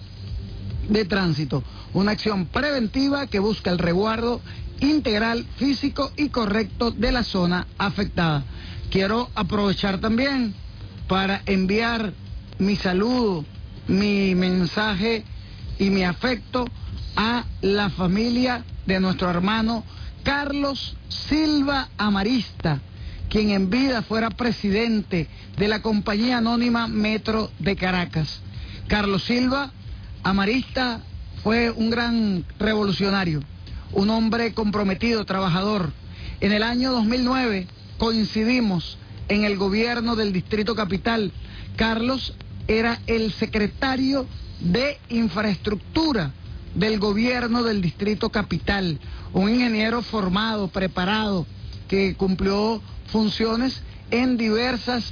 de tránsito. Una acción preventiva que busca el resguardo integral, físico y correcto de la zona afectada. Quiero aprovechar también para enviar mi saludo, mi mensaje y mi afecto a la familia de nuestro hermano Carlos Silva Amarista, quien en vida fuera presidente de la Compañía Anónima Metro de Caracas. Carlos Silva Amarista fue un gran revolucionario, un hombre comprometido, trabajador. En el año 2009 coincidimos en el gobierno del Distrito Capital. Carlos era el secretario de Infraestructura del gobierno del Distrito Capital, un ingeniero formado, preparado, que cumplió funciones en diversas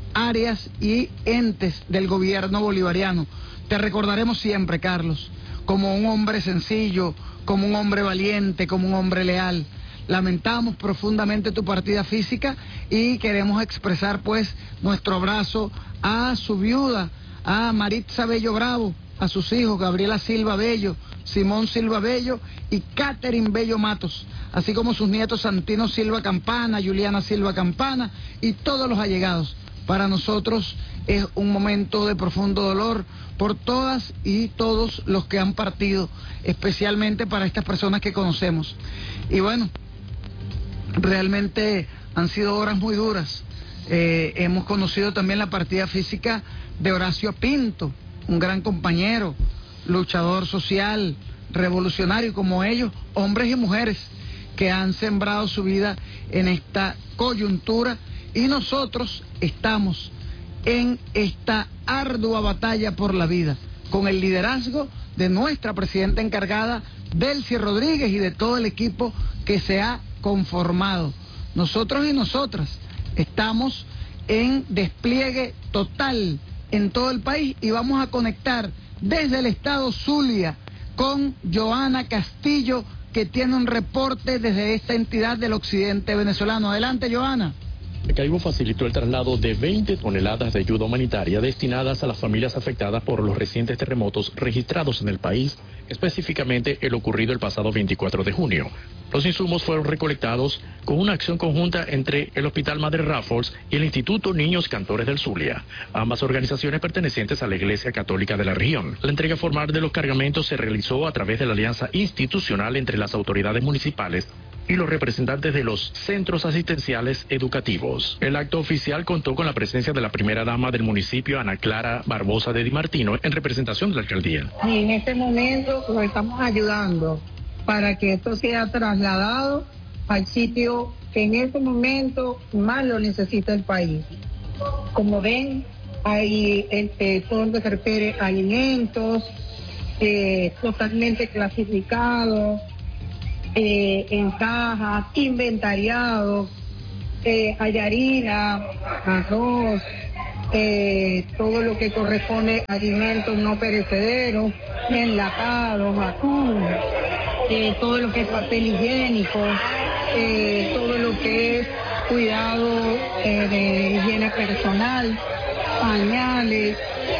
áreas y entes del gobierno bolivariano. Te recordaremos siempre, Carlos, como un hombre sencillo, como un hombre valiente, como un hombre leal. Lamentamos profundamente tu partida física y queremos expresar pues nuestro abrazo a su viuda, a Maritza Bello Bravo, a sus hijos Gabriela Silva Bello, Simón Silva Bello y Catherine Bello Matos, así como sus nietos Santino Silva Campana, Juliana Silva Campana y todos los allegados. Para nosotros es un momento de profundo dolor por todas y todos los que han partido, especialmente para estas personas que conocemos. Y bueno, realmente han sido horas muy duras. Hemos conocido también la partida física de Horacio Pinto, un gran compañero, luchador social, revolucionario, como ellos, hombres y mujeres que han sembrado su vida en esta coyuntura, y nosotros estamos en esta ardua batalla por la vida, con el liderazgo de nuestra presidenta encargada, Delcy Rodríguez, y de todo el equipo que se ha conformado. Nosotros y nosotras estamos en despliegue total en todo el país y vamos a conectar desde el estado Zulia con Joana Castillo, que tiene un reporte desde esta entidad del occidente venezolano. Adelante, Joana. Caibo facilitó el traslado de 20 toneladas de ayuda humanitaria destinadas a las familias afectadas por los recientes terremotos registrados en el país, específicamente el ocurrido el pasado 24 de junio. Los insumos fueron recolectados con una acción conjunta entre el Hospital Madre Raffles y el Instituto Niños Cantores del Zulia, ambas organizaciones pertenecientes a la Iglesia Católica de la región. La entrega formal de los cargamentos se realizó a través de la alianza institucional entre las autoridades municipales y los representantes de los centros asistenciales educativos. El acto oficial contó con la presencia de la primera dama del municipio, Ana Clara Barbosa de Di Martino, en representación de la alcaldía. Y en este momento los estamos ayudando para que esto sea trasladado al sitio que en este momento más lo necesita el país. Como ven, hay todo lo que se refiere a alimentos totalmente clasificados, en cajas, inventariados, hay harina, arroz, todo lo que corresponde a alimentos no perecederos, enlatados, atún, todo lo que es papel higiénico, todo lo que es cuidado de higiene personal, pañales,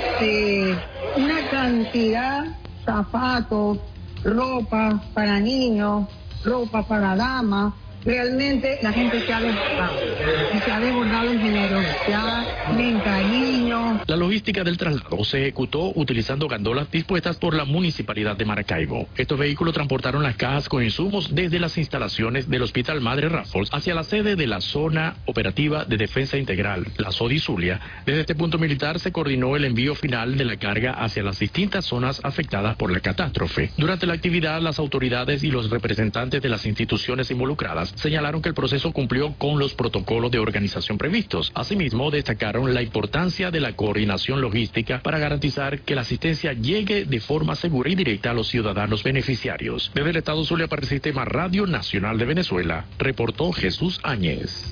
una cantidad, zapatos, ropa para niños, ropa para damas, realmente la gente se ha desbordado. Y se ha desbordado en generosidad, en cariño. La logística del traslado se ejecutó utilizando gandolas dispuestas por la Municipalidad de Maracaibo. Estos vehículos transportaron las cajas con insumos desde las instalaciones del Hospital Madre Raffles hacia la sede de la Zona Operativa de Defensa Integral, la SODI Zulia. Desde este punto militar se coordinó el envío final de la carga hacia las distintas zonas afectadas por la catástrofe. Durante la actividad, las autoridades y los representantes de las instituciones involucradas señalaron que el proceso cumplió con los protocolos de organización previstos. Asimismo, destacaron la importancia de la coordinación logística para garantizar que la asistencia llegue de forma segura y directa a los ciudadanos beneficiarios. Desde el Estado Zulia para el Sistema Radio Nacional de Venezuela, reportó Jesús Áñez.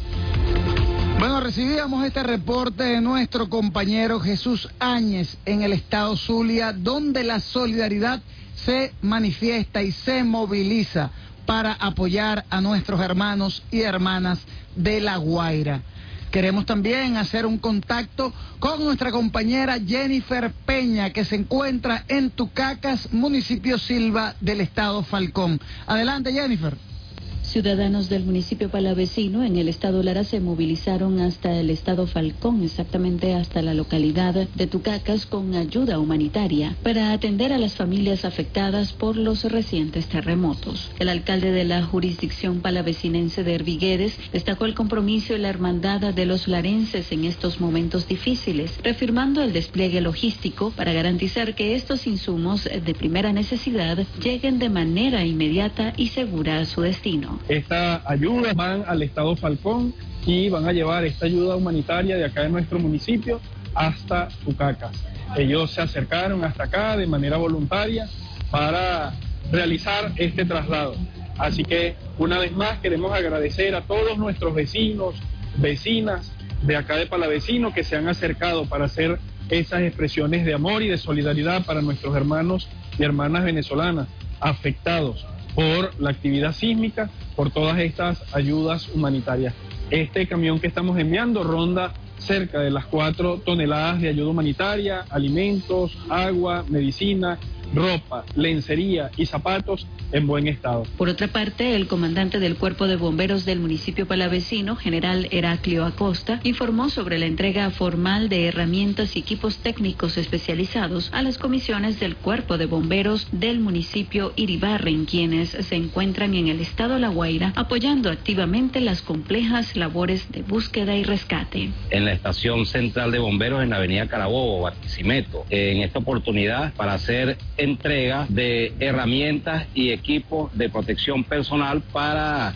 Bueno, recibíamos este reporte de nuestro compañero Jesús Áñez en el Estado Zulia, donde la solidaridad se manifiesta y se moviliza para apoyar a nuestros hermanos y hermanas de La Guaira. Queremos también hacer un contacto con nuestra compañera Jennifer Peña, que se encuentra en Tucacas, municipio Silva del estado Falcón. Adelante, Jennifer. Ciudadanos del municipio palavecino en el estado Lara se movilizaron hasta el estado Falcón, exactamente hasta la localidad de Tucacas, con ayuda humanitaria para atender a las familias afectadas por los recientes terremotos. El alcalde de la jurisdicción palavecinense de Hervigueres destacó el compromiso y la hermandad de los larenses en estos momentos difíciles, reafirmando el despliegue logístico para garantizar que estos insumos de primera necesidad lleguen de manera inmediata y segura a su destino. Estas ayudas van al estado Falcón y van a llevar esta ayuda humanitaria de acá de nuestro municipio hasta Tucacas. Ellos se acercaron hasta acá de manera voluntaria para realizar este traslado. Así que una vez más queremos agradecer a todos nuestros vecinos, vecinas de acá de Palavecino que se han acercado para hacer esas expresiones de amor y de solidaridad para nuestros hermanos y hermanas venezolanas afectados por la actividad sísmica, por todas estas ayudas humanitarias. Este camión que estamos enviando ronda cerca de las 4 toneladas de ayuda humanitaria, alimentos, agua, medicina, ropa, lencería y zapatos en buen estado. Por otra parte, el comandante del Cuerpo de Bomberos del municipio palavecino, general Heraclio Acosta, informó sobre la entrega formal de herramientas y equipos técnicos especializados a las comisiones del Cuerpo de Bomberos del municipio Iribarren, quienes se encuentran en el estado La Guaira apoyando activamente las complejas labores de búsqueda y rescate. En la estación central de bomberos en la avenida Carabobo, Barquisimeto, en esta oportunidad para hacer entrega de herramientas y equipos de protección personal para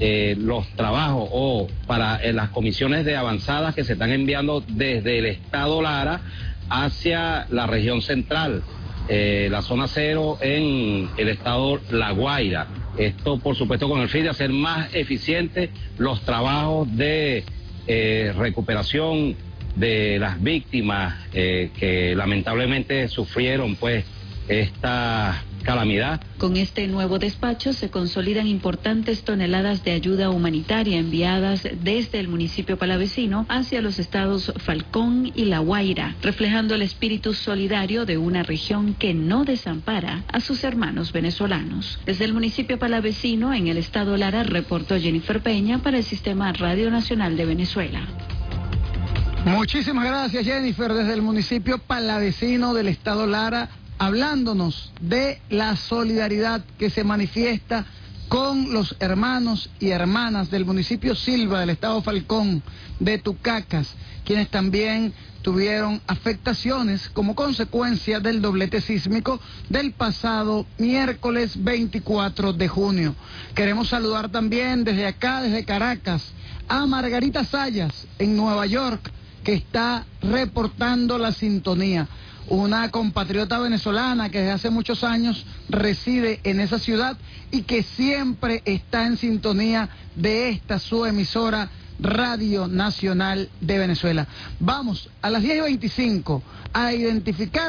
los trabajos o para las comisiones de avanzadas que se están enviando desde el estado Lara hacia la región central, la zona 0 en el estado La Guaira. Esto, por supuesto, con el fin de hacer más eficientes los trabajos de recuperación de las víctimas que lamentablemente sufrieron pues esta calamidad. Con este nuevo despacho se consolidan importantes toneladas de ayuda humanitaria enviadas desde el municipio palavecino hacia los estados Falcón y La Guaira, reflejando el espíritu solidario de una región que no desampara a sus hermanos venezolanos. Desde el municipio palavecino en el estado Lara, reportó Jennifer Peña para el Sistema Radio Nacional de Venezuela. Muchísimas gracias, Jennifer, desde el municipio palavecino del estado Lara, hablándonos de la solidaridad que se manifiesta con los hermanos y hermanas del municipio Silva del estado Falcón, de Tucacas, quienes también tuvieron afectaciones como consecuencia del doblete sísmico del pasado miércoles 24 de junio. Queremos saludar también desde acá, desde Caracas, a Margarita Sayas en Nueva York, que está reportando la sintonía. Una compatriota venezolana que desde hace muchos años reside en esa ciudad y que siempre está en sintonía de esta su emisora Radio Nacional de Venezuela. Vamos a las 10:25 a identificar